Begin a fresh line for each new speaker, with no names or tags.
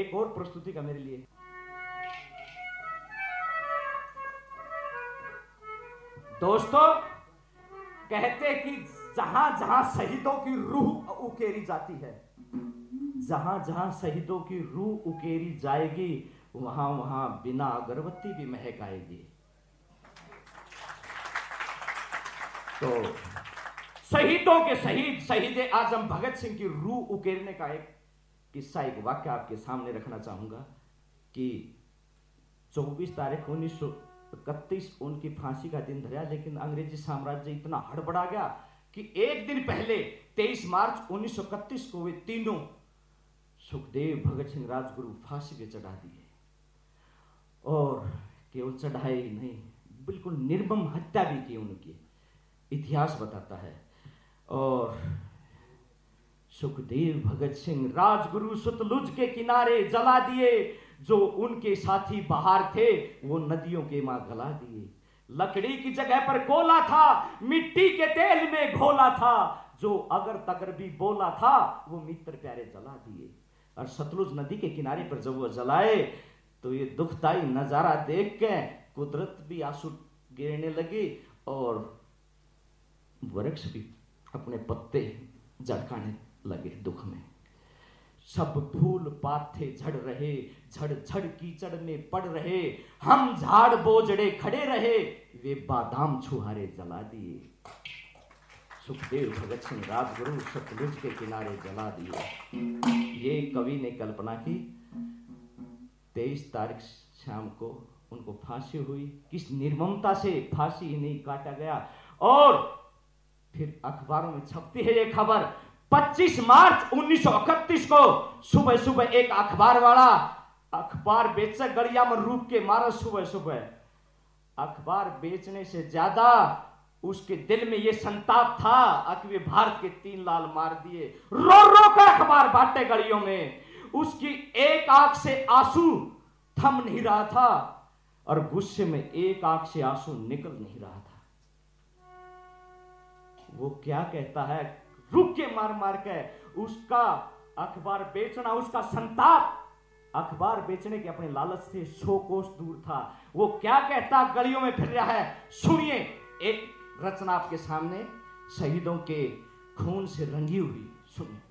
एक और प्रस्तुति का मेरे लिए। दोस्तों, कहते कि जहां जहां शहीदों की रूह उकेरी जाती है, जहां जहां शहीदों की रूह उकेरी जाएगी, वहां वहां बिना अगरबत्ती भी महक आएगी। तो शहीदों के शहीद शहीद आजम भगत सिंह की रूह उकेरने का एक किस्सा, एक वाक्य आपके सामने रखना चाहूंगा कि 24 तारीख 1931 उनकी फांसी का दिन धरा, लेकिन अंग्रेजी साम्राज्य इतना हड़बड़ा गया कि एक दिन पहले 23 मार्च 1931 को वे तीनों सुखदेव, भगत सिंह, राजगुरु फांसी पे चढ़ा दिए। और केवल चढ़ाए ही नहीं, बिल्कुल निर्मम हत्या भी की उनकी, इतिहास बताता है। और सुखदेव, भगत सिंह, राजगुरु सतलुज के किनारे जला दिए। जो उनके साथी बाहर थे वो नदियों के मां गला दिए। लकड़ी की जगह पर कोला था, मिट्टी के तेल में घोला था। जो अगर तगर भी बोला था वो मित्र प्यारे जला दिए। और सतलुज नदी के किनारे पर जब वो जलाए तो ये दुखदाई नजारा देख के कुदरत भी आंसू गिरने लगी और वृक्ष भी अपने पत्ते झड़काने लगे दुख में। सब फूल पाते झड़ रहे, झड़ झड़ कीचड़ में पड़ रहे। हम झाड़ बोझड़े खड़े रहे, वे बादाम छुहारे जला दिए। सुखदेव, भगत सिंह, राजगुरु सतलुज के किनारे जला दिए। ये कवि ने कल्पना की। 23 तारीख शाम को उनको फांसी हुई। किस निर्ममता से फांसी ही नहीं काटा गया। और फिर अखबारों में छपती है ये खबर। 25 मार्च 1931 को सुबह सुबह एक अखबार वाला अखबार बेचा गड़िया में रूप के मारा। सुबह सुबह अखबार बेचने से ज्यादा उसके दिल में यह संताप था कि वे भारत के 3 लाल मार दिए। रो रो कर अखबार बांटे गलियों में। उसकी एक आंख से आंसू थम नहीं रहा था और गुस्से में एक आंख से आंसू निकल नहीं रहा था। वो क्या कहता है, रुक के मार मार के उसका अखबार बेचना, उसका संताप अखबार बेचने के अपने लालच से 100 कोस दूर था। वो क्या कहता गलियों में फिर रहा है, सुनिए। एक रचना आपके सामने शहीदों के खून से रंगी हुई, सुनिए।